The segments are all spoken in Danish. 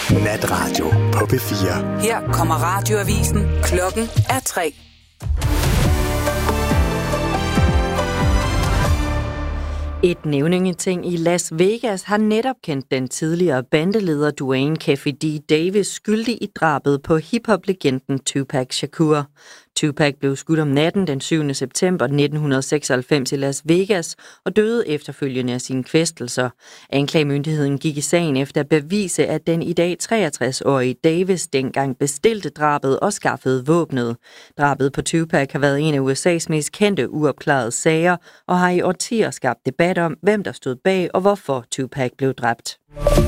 Natradio på P4. Her kommer radioavisen. Klokken er 3. Et nævningeting i Las Vegas har netop kendt den tidligere bandeleder Duane Keffe D. Davis skyldig i drabet på hiphop-legenden Tupac Shakur. Tupac blev skudt om natten den 7. september 1996 i Las Vegas og døde efterfølgende af sine kvæstelser. Anklagemyndigheden gik i sagen efter at bevise, at den i dag 63-årige Davis dengang bestilte drabet og skaffede våbnet. Drabet på Tupac har været en af USA's mest kendte uopklarede sager og har i årtier skabt debat om, hvem der stod bag og hvorfor Tupac blev dræbt.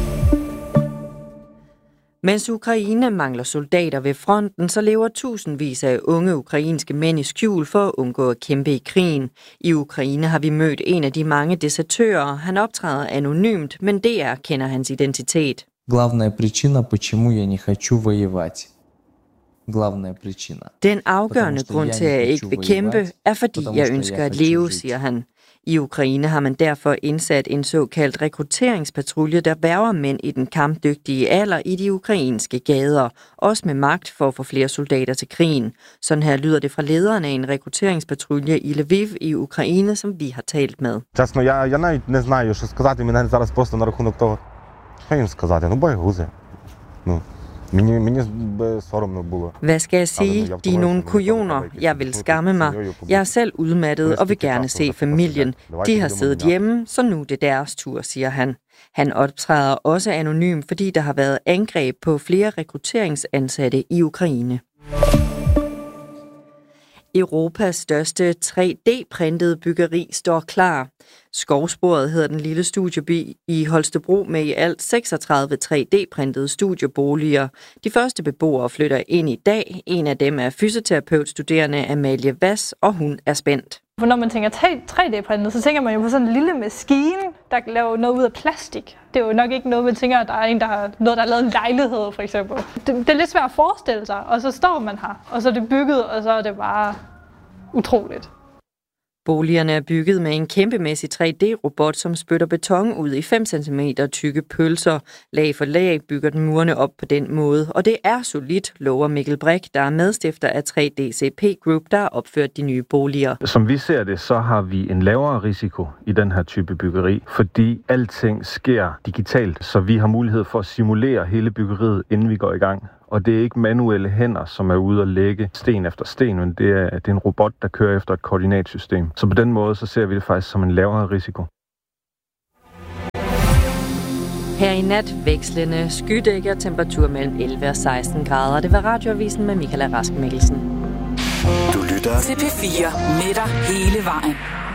Mens Ukraine mangler soldater ved fronten, så lever tusindvis af unge ukrainske mænd i skjul for at undgå at kæmpe i krigen. I Ukraine har vi mødt en af de mange desertører. Han optræder anonymt, men DR kender hans identitet. Главная причина, почему я не хочу воевать. Den afgørende grund til, at jeg ikke vil kæmpe, er fordi jeg ønsker at leve, siger han. I Ukraine har man derfor indsat en såkaldt rekrutteringspatrulje, der hverver mænd i den kampdygtige alder i de ukrainske gader, også med magt for at få flere soldater til krigen. Sådan her lyder det fra lederen af en rekrutteringspatrulje i Lviv i Ukraine, som vi har talt med. Чесно, я навіть не знаю, що сказати. Мене зараз просто на рахунок того. Що їм сказати? Ну, боягузи. Ну. Hvad skal jeg sige? De er nogle kujoner. Jeg vil skamme mig. Jeg er selv udmattet og vil gerne se familien. De har siddet hjemme, så nu er det deres tur, siger han. Han optræder også anonym, fordi der har været angreb på flere rekrutteringsansatte i Ukraine. Europas største 3D-printede byggeri står klar. Skovsporet hedder den lille studieby i Holstebro med i alt 36 3D-printede studieboliger. De første beboere flytter ind i dag. En af dem er fysioterapeutstuderende Amalie Vass, og hun er spændt. Når man tænker 3D-printet, så tænker man jo på sådan en lille maskine, der kan lave noget ud af plastik. Det er jo nok ikke noget, man tænker, at der er en, der har lavet en lejlighed, for eksempel. Det er lidt svært at forestille sig, og så står man her, og så er det bygget, og så er det bare utroligt. Boligerne er bygget med en kæmpemæssig 3D-robot, som spytter beton ud i 5 cm tykke pølser. Lag for lag bygger den murene op på den måde. Og det er solidt, lover Mikkel Brik, der er medstifter af 3DCP Group, der har opført de nye boliger. Som vi ser det, så har vi en lavere risiko i den her type byggeri, fordi alting sker digitalt, så vi har mulighed for at simulere hele byggeriet, inden vi går i gang. Og det er ikke manuelle hænder, som er ude at lægge sten efter sten, men det er en robot, der kører efter et koordinatsystem. Så på den måde, så ser vi det faktisk som en lavere risiko. Her i nat vekslende skydækker, temperatur mellem 11 og 16 grader. Det var radioavisen med Michaela Rask Mikkelsen. Du lytter til P4 med dig hele vejen.